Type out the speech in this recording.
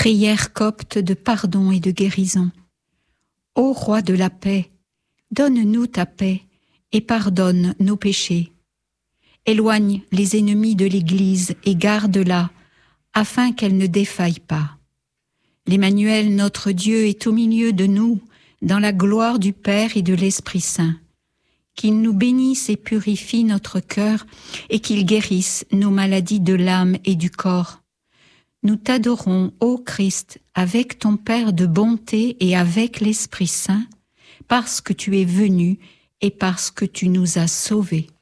prière copte de pardon et de guérison. Ô Roi de la paix, donne-nous ta paix et pardonne nos péchés. Éloigne les ennemis de l'Église et garde-la, afin qu'elle ne défaille pas. L'Emmanuel, notre Dieu, est au milieu de nous, dans la gloire du Père et de l'Esprit Saint. Qu'il nous bénisse et purifie notre cœur, et qu'il guérisse nos maladies de l'âme et du corps. Nous t'adorons, ô Christ, avec ton Père de bonté et avec l'Esprit Saint, parce que tu es venu et parce que tu nous as sauvés.